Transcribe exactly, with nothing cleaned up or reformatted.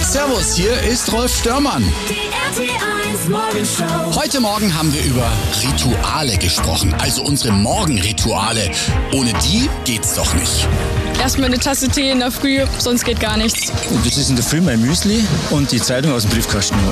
Servus, hier ist Rolf Störmann. Die R T eins Morgenshow. Heute Morgen haben wir über Rituale gesprochen, also unsere Morgenrituale. Ohne die geht's doch nicht. Erstmal eine Tasse Tee in der Früh, sonst geht gar nichts. Das ist in der Früh mein Müsli und die Zeitung aus dem Briefkasten.